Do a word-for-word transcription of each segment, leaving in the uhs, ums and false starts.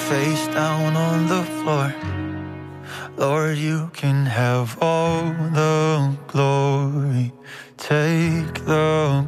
face down on the floor. Lord, you can have all the glory. Take the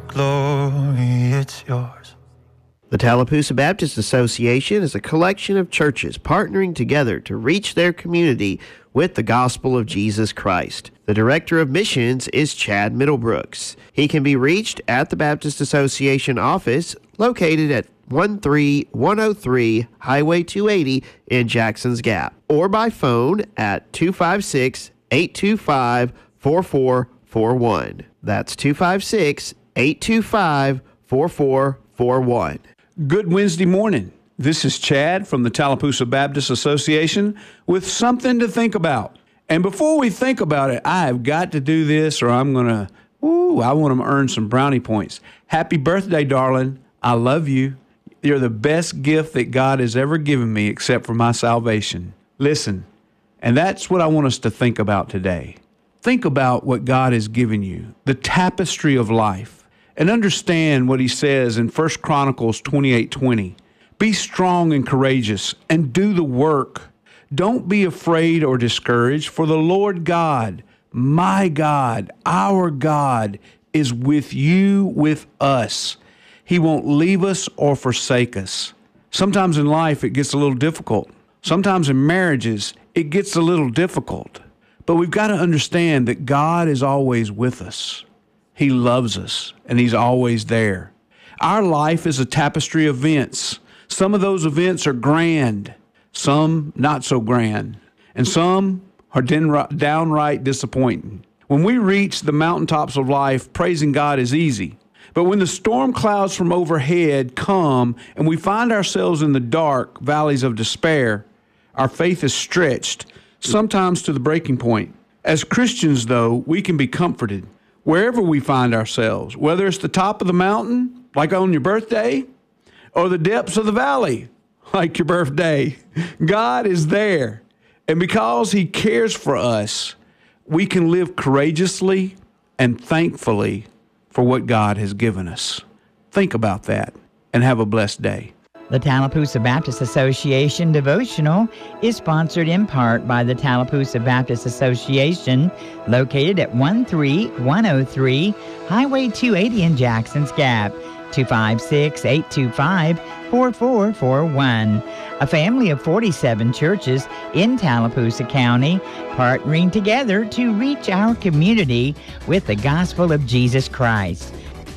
glory, it's yours. The Tallapoosa Baptist Association is a collection of churches partnering together to reach their community with the gospel of Jesus Christ. The Director of Missions is Chad Middlebrooks. He can be reached at the Baptist Association office located at one three one oh three Highway two eighty in Jackson's Gap, or by phone at two five six, eight two five, four four four one. That's two five six, eight two five, four four four one. Good Wednesday morning. This is Chad from the Tallapoosa Baptist Association with something to think about. And before we think about it, I have got to do this or I'm going to, ooh, I want to earn some brownie points. Happy birthday, darling. I love you. You're the best gift that God has ever given me except for my salvation. Listen, and that's what I want us to think about today. Think about what God has given you, the tapestry of life, and understand what he says in First Chronicles twenty-eight twenty. Be strong and courageous and do the work. Don't be afraid or discouraged, for the Lord God, my God, our God, is with you, with us. He won't leave us or forsake us. Sometimes in life it gets a little difficult. Sometimes in marriages it gets a little difficult. But we've got to understand that God is always with us. He loves us, and he's always there. Our life is a tapestry of events. Some of those events are grand, some not so grand, and some are downright disappointing. When we reach the mountaintops of life, praising God is easy. But when the storm clouds from overhead come and we find ourselves in the dark valleys of despair, our faith is stretched, sometimes to the breaking point. As Christians, though, we can be comforted wherever we find ourselves, whether it's the top of the mountain, like on your birthday, or the depths of the valley, like your birthday. God is there. And because he cares for us, we can live courageously and thankfully for what God has given us. Think about that and have a blessed day. The Tallapoosa Baptist Association devotional is sponsored in part by the Tallapoosa Baptist Association, located at one three one oh three Highway two eighty in Jackson's Gap, two five six, eight two five, four four four one. A family of forty-seven churches in Tallapoosa County partnering together to reach our community with the gospel of Jesus Christ.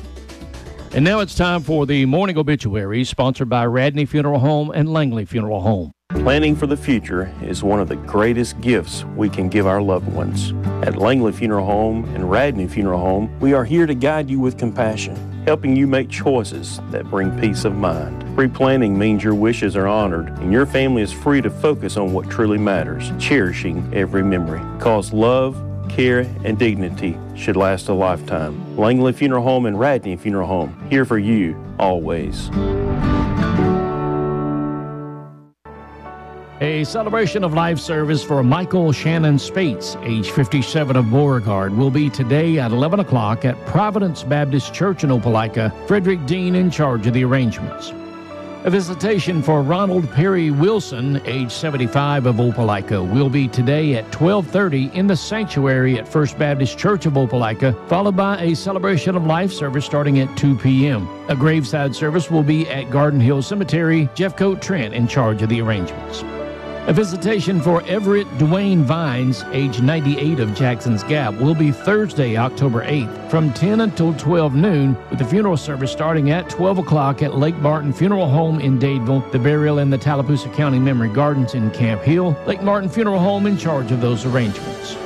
And now it's time for the morning obituary, sponsored by Radney Funeral Home and Langley Funeral Home. Planning for the future is one of the greatest gifts we can give our loved ones. At Langley Funeral Home and Radney Funeral Home, we are here to guide you with compassion, helping you make choices that bring peace of mind. Pre-planning means your wishes are honored and your family is free to focus on what truly matters, cherishing every memory. Because love, care, and dignity should last a lifetime. Langley Funeral Home and Radney Funeral Home, here for you always. A celebration of life service for Michael Shannon Spates, age fifty-seven, of Beauregard, will be today at eleven o'clock at Providence Baptist Church in Opelika. Frederick Dean in charge of the arrangements. A visitation for Ronald Perry Wilson, age seventy-five, of Opelika, will be today at twelve thirty in the sanctuary at First Baptist Church of Opelika, followed by a celebration of life service starting at two p.m. A graveside service will be at Garden Hill Cemetery. Jeffcoat Trent in charge of the arrangements. A visitation for Everett Dwayne Vines, age ninety-eight, of Jackson's Gap, will be Thursday, October eighth, from ten until twelve noon, with the funeral service starting at twelve o'clock at Lake Martin Funeral Home in Dadeville, the burial in the Tallapoosa County Memory Gardens in Camp Hill. Lake Martin Funeral Home in charge of those arrangements.